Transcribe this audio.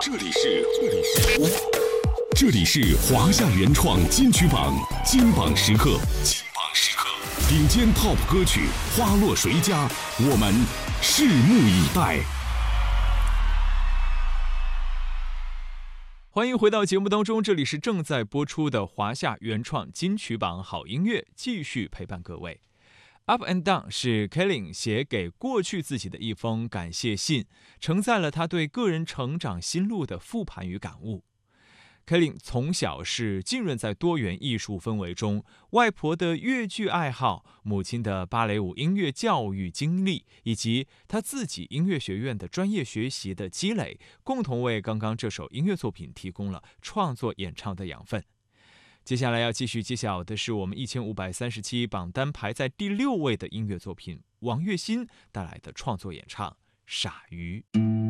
这里是华夏原创金曲榜金榜时刻，顶尖 TOP 歌曲花落谁家，我们拭目以待。 欢迎回到节目当中，这里是正在播出的华夏原创金曲榜好音乐，继续陪伴各位。Up and Down 是 Kelly 写给过去自己的一封感谢信，承载了他对个人成长心路的复盘与感悟。Kelly 从小是浸润在多元艺术氛围中，外婆的越剧爱好、母亲的芭蕾舞音乐教育经历，以及他自己音乐学院的专业学习的积累，共同为刚刚这首音乐作品提供了创作演唱的养分。接下来要继续揭晓的是我们1537榜单排在第6位的音乐作品，王栎鑫带来的创作演唱《傻鱼》。